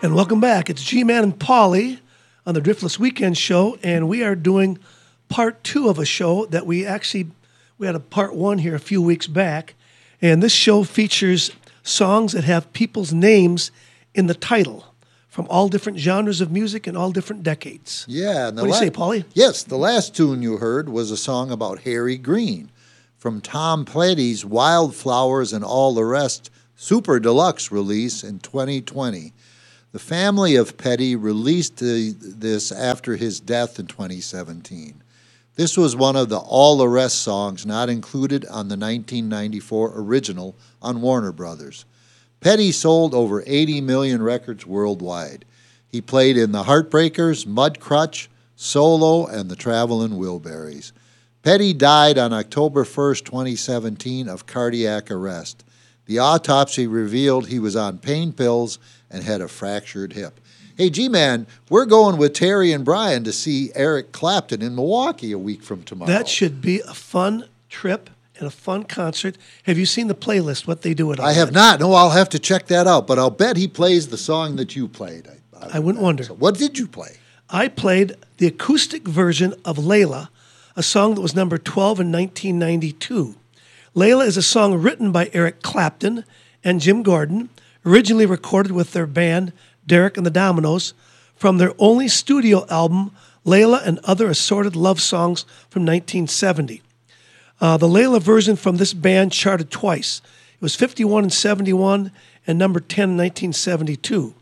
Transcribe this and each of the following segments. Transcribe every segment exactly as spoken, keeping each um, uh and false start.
And welcome back. It's G-Man and Paulie on the Driftless Weekend Show, and we are doing part two of a show that we actually, we had a part one here a few weeks back, and this show features songs that have people's names in the title from all different genres of music and all different decades. Yeah. And what do you la- say, Paulie? Yes, the last tune you heard was a song about Harry Green from Tom Petty's Wildflowers and All the Rest Super Deluxe release in twenty twenty. The family of Petty released the, this after his death in twenty seventeen. This was one of the All the Rest songs not included on the nineteen ninety-four original on Warner Brothers. Petty sold over eighty million records worldwide. He played in the Heartbreakers, Mudcrutch, Solo, and the Travelin' Wilburys. Petty died on October first, twenty seventeen of cardiac arrest. The autopsy revealed he was on pain pills and had a fractured hip. Hey, G-Man, we're going with Terry and Brian to see Eric Clapton in Milwaukee a week from tomorrow. That should be a fun trip and a fun concert. Have you seen the playlist, what they do at all? I have not. No, I'll have to check that out, but I'll bet he plays the song that you played. I, I, I wouldn't wonder. So what did you play? I played the acoustic version of Layla, a song that was number twelve in nineteen ninety-two. Layla is a song written by Eric Clapton and Jim Gordon, originally recorded with their band, Derek and the Dominos, from their only studio album, Layla and Other Assorted Love Songs from nineteen seventy. Uh, the Layla version from this band charted twice. It was fifty-one in seventy-one and number ten in nineteen seventy-two.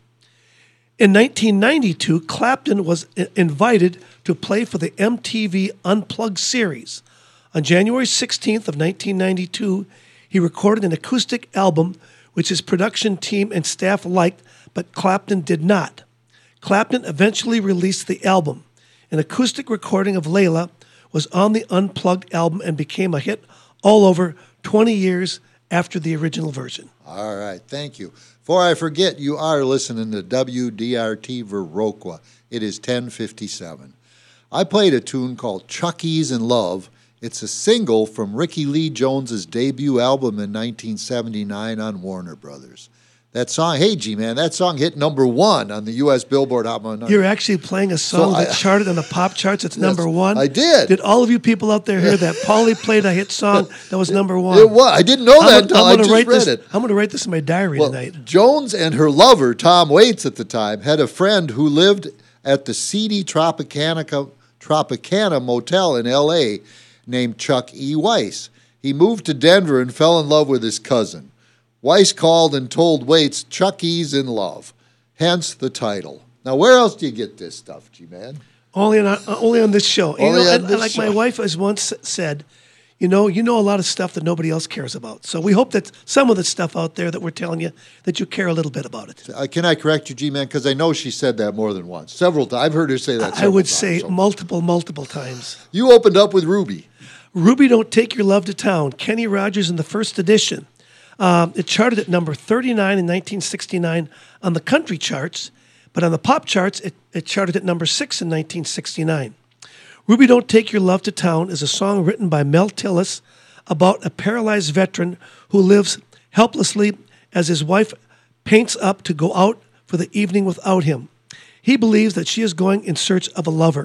In nineteen ninety-two, Clapton was invited to play for the M T V Unplugged series. On January sixteenth of nineteen ninety-two, he recorded an acoustic album which his production team and staff liked, but Clapton did not. Clapton eventually released the album. An acoustic recording of Layla was on the Unplugged album and became a hit all over twenty years after the original version. All right, thank you. Before I forget, you are listening to W D R T Viroqua. It is ten fifty-seven. I played a tune called Chucky's in Love. It's a single from Ricky Lee Jones's debut album in nineteen seventy-nine on Warner Brothers. That song, hey G-Man, that song hit number one on the U S Billboard Hot one hundred. You're actually playing a song So I- that charted on the pop charts. It's Yes, number one. I did. Did all of you people out there hear that? Paulie played a hit song that was number one. It was. I didn't know I'm that gonna- until I'm I gonna just write read this, it. I'm going to write this in my diary Well, tonight. Jones and her lover, Tom Waits at the time, had a friend who lived at the seedy Tropicana, Tropicana Motel in L A named Chuck E. Weiss. He moved to Denver and fell in love with his cousin. Weiss called and told Waits, Chuck E's in love, hence the title. Now, where else do you get this stuff, G-Man? Only on, uh, only on this show. You Only know, on and, this like my show. wife has once said, you know, you know a lot of stuff that nobody else cares about. So we hope that some of the stuff out there that we're telling you, that you care a little bit about it. Uh, can I correct you, G-Man? Because I know she said that more than once. Several times. I've heard her say that I several would times, say so. multiple, multiple times. You opened up with Ruby. Ruby Don't Take Your Love to Town, Kenny Rogers in the first edition. Um, it charted at number thirty-nine in nineteen sixty-nine on the country charts, but on the pop charts, it, it charted at number six in nineteen sixty-nine. Ruby Don't Take Your Love to Town is a song written by Mel Tillis about a paralyzed veteran who lives helplessly as his wife paints up to go out for the evening without him. He believes that she is going in search of a lover.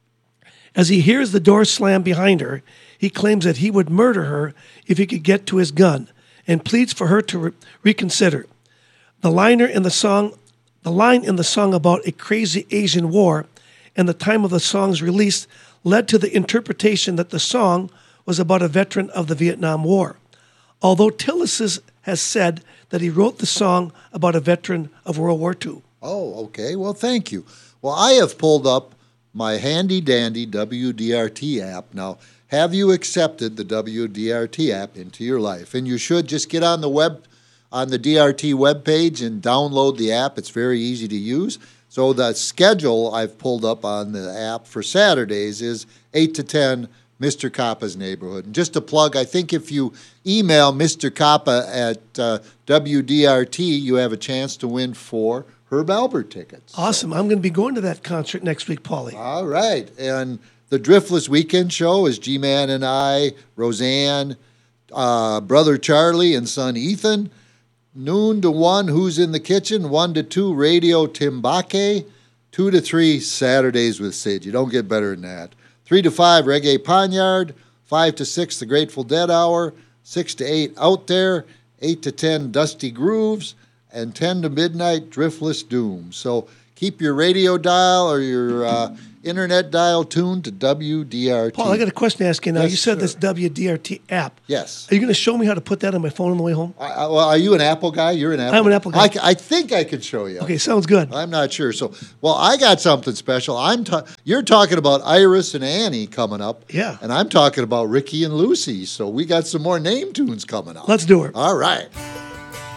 As he hears the door slam behind her, he claims that he would murder her if he could get to his gun, and pleads for her to re- reconsider. The liner in the song, the line in the song about a crazy Asian war and the time of the song's release led to the interpretation that the song was about a veteran of the Vietnam War. Although Tillis has said that he wrote the song about a veteran of World War Two. Oh, okay. Well, thank you. Well, I have pulled up my handy-dandy W D R T app. Now, have you accepted the W D R T app into your life? And you should just get on the web, on the D R T webpage and download the app. It's very easy to use. So the schedule I've pulled up on the app for Saturdays is eight to ten, Mister Kappa's Neighborhood. And just to plug, I think if you email Mister Kappa at uh, W D R T, you have a chance to win four Herb Albert tickets. Awesome. I'm going to be going to that concert next week, Paulie. All right. And the Driftless Weekend Show is G-Man and I, Roseanne, uh, brother Charlie, and son Ethan. Noon to one, Who's in the Kitchen? One to two, Radio Timbake. Two to three, Saturdays with Sid. You don't get better than that. Three to five, Reggae Panyard. Five to six, The Grateful Dead Hour. Six to eight, Out There. Eight to ten, Dusty Grooves. And ten to midnight, Driftless Doom. So keep your radio dial or your uh, internet dial tuned to W D R T. Paul, I got a question to ask you now. Yes, you said sir. this W D R T app. Yes. Are you going to show me how to put that on my phone on the way home? I, I, well, are you an Apple guy? You're an Apple I'm an Apple guy. I, c- I think I could show you. Okay, sounds good. I'm not sure. So, well, I got something special. I'm ta- You're talking about Iris and Annie coming up. Yeah. And I'm talking about Ricky and Lucy. So we got some more name tunes coming up. Let's do it. All right.